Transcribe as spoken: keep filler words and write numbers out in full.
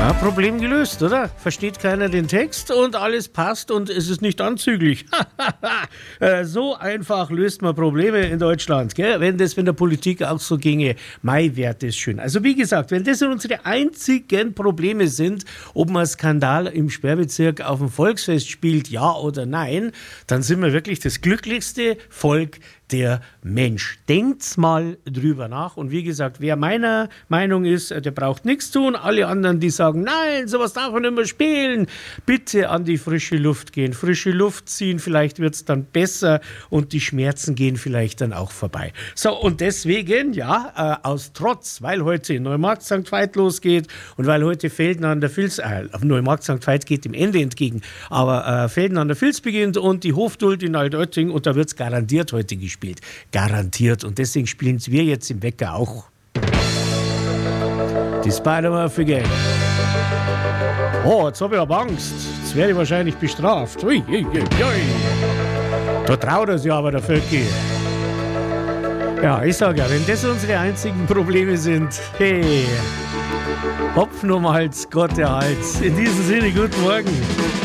Ja, Problem gelöst, oder? Versteht keiner den Text und alles passt und es ist nicht anzüglich. So einfach löst man Probleme in Deutschland, gell? Wenn das mit der Politik auch so ginge. Mei, wäre das schön. Also wie gesagt, wenn das unsere einzigen Probleme sind, ob man Skandal im Sperrbezirk auf dem Volksfest spielt, ja oder nein, dann sind wir wirklich das glücklichste Volk der Mensch. Denkt's mal drüber nach. Und wie gesagt, wer meiner Meinung ist, der braucht nichts tun. Alle anderen, die sagen, nein, sowas darf man nicht mehr spielen, bitte an die frische Luft gehen. Frische Luft ziehen, vielleicht wird's dann besser und die Schmerzen gehen vielleicht dann auch vorbei. So, und deswegen, ja, äh, aus Trotz, weil heute Neumarkt Sankt Veit losgeht und weil heute Velden an der Vils, äh, Neumarkt Sankt Veit geht dem Ende entgegen, aber äh, Velden an der Vils beginnt und die Hofduld in Altötting und da wird's garantiert heute gespielt. Spielt. Garantiert. Und deswegen spielen wir jetzt im Wecker auch. Die Spider-Murphy Gang. Oh, jetzt habe ich aber Angst. Jetzt werde ich wahrscheinlich bestraft. Ui, ui, ui, ui. Da traut er sich aber, der Völki. Ja, ich sage ja, wenn das unsere einzigen Probleme sind, hey, Hopfen um Hals, Gott der Hals. In diesem Sinne, guten Morgen.